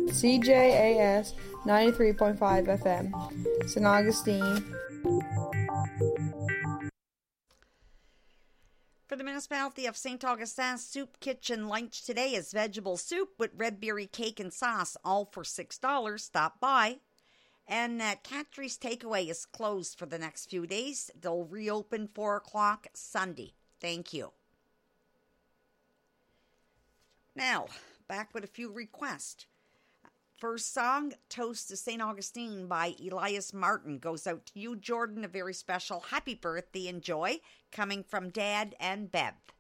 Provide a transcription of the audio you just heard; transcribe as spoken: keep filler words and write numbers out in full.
C J A S ninety-three point five F M, Saint Augustine. For the municipality of Saint Augustine, Soup Kitchen lunch today is vegetable soup with red berry cake and sauce, all for six dollars. Stop by. And uh, Cattry's Takeaway is closed for the next few days. They'll reopen four o'clock Sunday. Thank you. Now, back with a few requests. First song, Toast to Saint Augustine by Elias Martin, goes out to you, Jordan. A very special happy birthday and joy coming from Dad and Bev.